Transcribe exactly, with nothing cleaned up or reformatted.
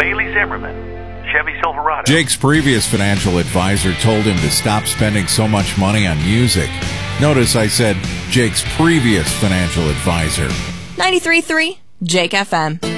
Bailey Zimmerman, Chevy Silverado. Jake's previous financial advisor told him to stop spending so much money on music. Notice I said Jake's previous financial advisor. ninety-three point three Jake F M.